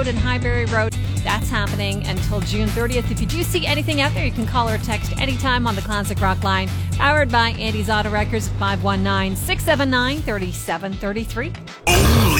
Road and Highbury Road. That's happening until June 30th. If you do see anything out there, you can call or text anytime on the Classic Rock line. Powered by Andy's Auto Records at 519-679-3733. Only